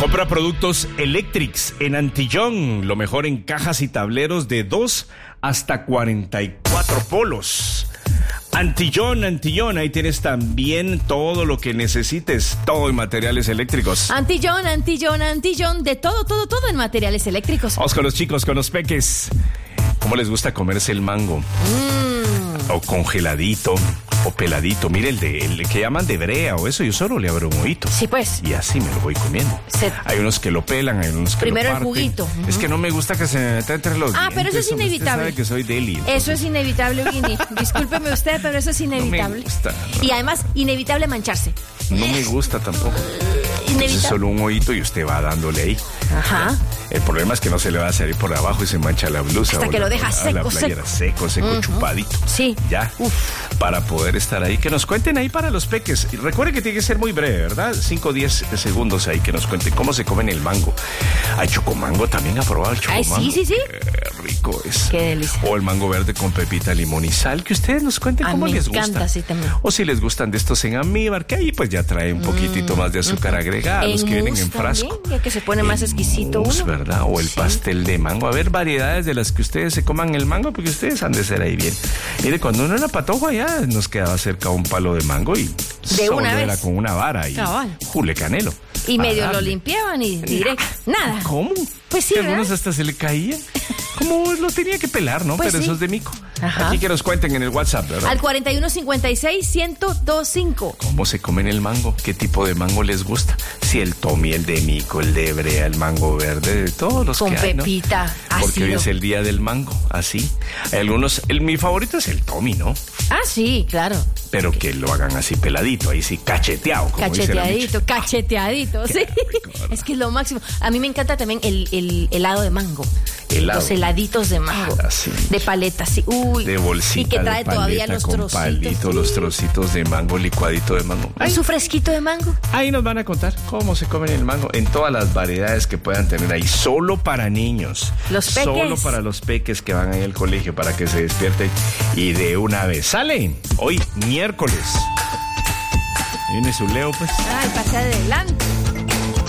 Compra productos Electrix en Antillón, lo mejor en cajas y tableros de 2 hasta 44 polos. Antillón, ahí tienes también todo lo que necesites, todo en materiales eléctricos. Antillón, de todo en materiales eléctricos. Vamos con los chicos, con los peques. ¿Cómo les gusta comerse el mango? O congeladito, o peladito. Mire, el que llaman de brea o eso, yo solo le abro un ojito. Sí, pues. Y así me lo voy comiendo. Hay unos que lo pelan, hay unos que primero lo parten. el juguito. Es que no me gusta que se me meta entre los dientes. Pero eso es inevitable. Usted sabe que soy deli. Entonces... Eso es inevitable, Eugenie. Discúlpeme usted, pero eso es inevitable. No me gusta, no. Y además, inevitable mancharse. No me gusta tampoco. Inevitable. Es solo un ojito y usted va dándole ahí. Ajá. El problema es que no se le va a salir por abajo y se mancha la blusa. Hasta que lo deja seco, seco, chupadito. Sí. Ya. Para poder estar ahí. Que nos cuenten ahí para los peques. Y recuerden que tiene que ser muy breve, ¿verdad? 5 o 10 segundos ahí que nos cuenten cómo se comen el mango. Hay chocomango también, ¿ha probado el chocomango? Ay, sí. Qué rico es. Qué delicia. O el mango verde con pepita, limón y sal. Que ustedes nos cuenten cómo les gusta. Me encanta, sí, también. O si les gustan de estos en almíbar, que ahí pues ya trae un poquitito más de azúcar agregada. Los que vienen en frasco. También, que se pone más exquisito uno. ¿Verdad? O el pastel de mango. A ver, variedades de las que ustedes se coman el mango, porque ustedes han de ser ahí bien. Mire, cuando uno era patojo ya nos quedaba cerca un palo de mango y de una vez era con una vara y jule canelo. Y medio lo limpiaban y directo. Nada. ¿Cómo? Pues sí, que algunos hasta se le caía. Como lo tenía que pelar, ¿no? Pues pero sí. eso es de mico. Ajá. Aquí que nos cuenten en el WhatsApp, ¿verdad? Al 4156-1025. ¿Cómo se comen el mango? ¿Qué tipo de mango les gusta? Si el tomi, el de mico, el de brea, el mango verde, de todos los con que hay, ¿no? pepita, Porque ácido. hoy es el día del mango, así. Hay algunos, mi favorito es el tomi, ¿no? Sí, claro. Pero que lo hagan así peladito, ahí sí, cacheteado. Como Cacheteadito, sí. Rico, es que es lo máximo. A mí me encanta también el helado de mango. Los heladitos de mango. Sí. De paleta, sí. Uy. De bolsita. Y que trae de paleta, todavía los con trocitos. Palito, los trocitos de mango, licuadito de mango. Su fresquito de mango. Ahí nos van a contar cómo se comen el mango en todas las variedades que puedan tener ahí. Solo para niños. Los peques. Solo para los peques que van ahí al colegio para que se despierten. Y de una vez. Sale hoy miércoles. Viene su Leo, pues. Pasé adelante.